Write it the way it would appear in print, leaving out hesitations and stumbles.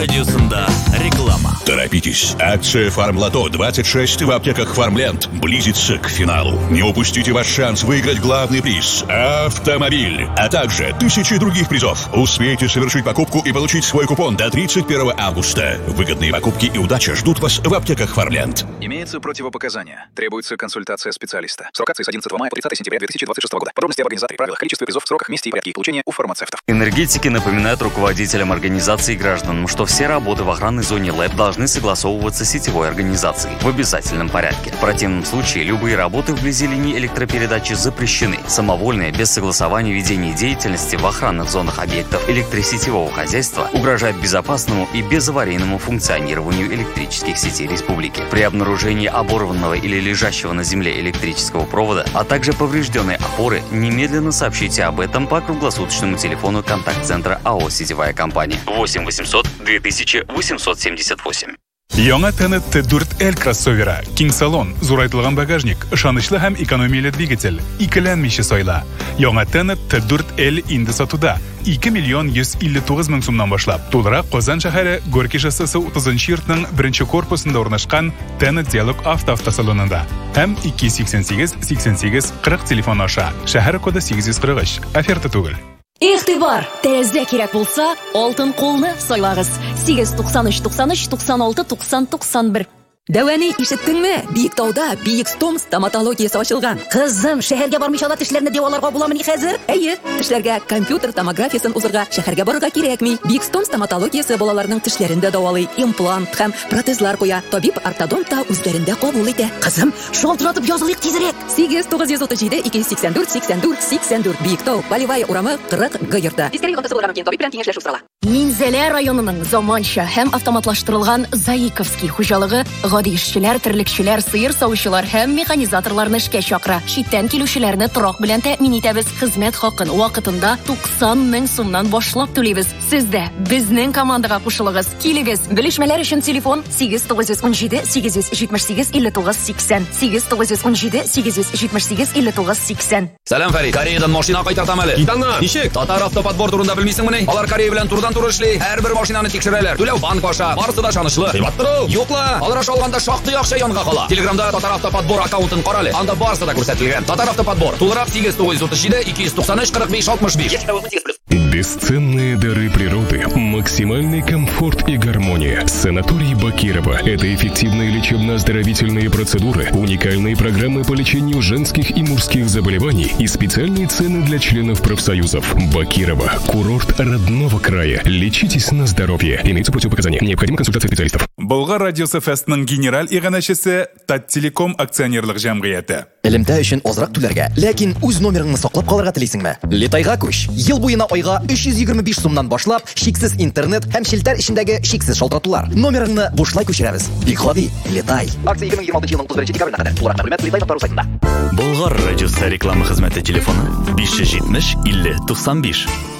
радиосында реклама. Торопитесь. Акция «Фармлото 26» в аптеках «Фармленд» близится к финалу. Не упустите ваш шанс выиграть главный приз – автомобиль, а также 1000 других призов. Успейте совершить покупку и получить свой купон до 31 августа. Выгодные покупки и удача ждут вас в аптеках «Фармленд». Имеются противопоказания. Требуется консультация специалиста. Срок акции с 11 мая по 30 сентября 2026 года. Подробности об организаторе, правилах, количестве призов, сроках, месте и порядке их получения у фармацевтов. Энергетики напоминают руководителям организации и гражданам, что все работы в охранной зоне ЛЭП должны согласовываться с сетевой организацией в обязательном порядке. В противном случае любые работы вблизи линии электропередачи запрещены. Самовольное, без согласования ведение деятельности в охранных зонах объектов электросетевого хозяйства угрожает безопасному и безаварийному функционированию электрических сетей республики. При обнаружении оборванного или лежащего на земле электрического провода, а также поврежденной опоры, немедленно сообщите об этом по круглосуточному телефону контакт-центра АО «Сетевая компания» 8 800 2878. Яңа Тенет T4L кроссовері, киң салон, зурайтылған багажник, ышанычлы һәм экономияле двигатель, икеләнмичә сайла. Яңа Тенет T4L инде сатуда. 2 миллион 159 мең сумнан башлап. Тулырак Казан шәһәре Горький шоссесі 30-нчы йортның 1-нче корпусында урнашкан Тенет Диалог автосалонында. Һәм 288-88-40 телефон аша. Шәһәр коды 843. Оферта түгел. Игътибар! Тәрәзә кирәк булса, алтын кулны сайлагыз. 893-93-96-90-91. Дәвәни, ишеттеңме? Биектауда Биекстом стоматологиясы ачылган. Кызым, шәһәргә бармыйча тишләрне дәваларга буламыни хәзер? Әйе, тишләргә компьютер томографиясын узырга шәһәргә барырга кирәкми. Биекстом стоматологиясы балаларның тишләрендә дәвалый, имплант һәм протезлар куя. Табиб-ортодонт та үзләрендә кабул итә. Кызым, шалтыратып язылыйк тизрәк. 8-937-84-84-84 Биектау, Полевая урамы 40 Г йорты. Искәри гатысы булган кин табиб белән киңәшләшү сорала. Минзәлә районының заманча һәм автоматлаштырылган Заиковский хуҗалыгы гади эшчеләр, терлекчеләр, сыер савучылар һәм механизаторларны эшкә чакыра. Читтән килүчеләрне торак белән тәэмин итәбез. Хезмәт хакын вакытында 90 мең сумнан башлап түлибез. Сез дә безнең командага кушылыгыз. Килегез. Белешмәләр өчен телефон 8-917-878-59-80. 8-917-878-59-80. Сәлам, Фәрид. Кореядан машина кайтартам әле. Китаңна. Ничек? Татар автоподбор турында белмисеңме? Алар Корея белән турыдан-туры эшли. Һәрбер машинаны тикшерәләр. Түләү банк аша. Барысы да шанычлы. Кыйбаттыр. Юкла. Алар аша алганда шактый акча янга кала. Телеграмда Татар автоподбор аккаунтын карале. Анда барысы да күрсәтелгән. Татар автоподбор. Тулырак 8-937-293-45-65. Бесценные дары природы, максимальный комфорт и гармония. Санаторий Бакирова – это эффективные лечебно-оздоровительные процедуры, уникальные программы по лечению женских и мужских заболеваний и специальные цены для членов профсоюзов. Бакирова – курорт родного края. Лечитесь на здоровье. Имеются противопоказания. Необходима консультация специалистов. Болгар радиосы фестның генераль иганәчесе Таттелеком акционерлык җәмгыяте. Элемтә өчен азрак түләргә, ләкин үз номерыңны саклап калырга телисеңме? Летайга күч. Ел буена айга 325 сумнан башлап, шиксез интернет һәм челтәр эчендәге шиксез шалтыратулар. Номерыңны бушлай күчерәбез. Бик гади, Летай. Акция 2026 елның 31 декабрендә кадәр. Тулырак мәгълүмат Летай.ру сайтында. Болгар радиосы реклама хезмәте телефоны 570 50 95.